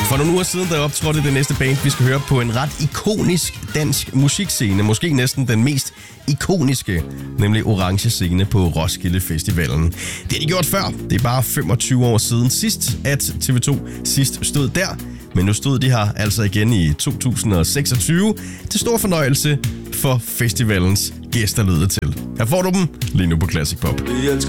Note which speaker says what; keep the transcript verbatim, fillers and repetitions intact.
Speaker 1: For nogle uger siden, der optrådte det næste band, vi skal høre på en ret ikonisk dansk musikscene. Måske næsten den mest ikoniske, nemlig Orange Scene på Roskilde Festivalen. Det har de gjort før. Det er bare femogtyve år siden sidst, at T V to sidst stod der. Men nu stod de her altså igen i to tusind og seksogtyve til stor fornøjelse for festivalens gæster lyder til. Her får du dem lige nu på Classic Pop.
Speaker 2: Vi elsker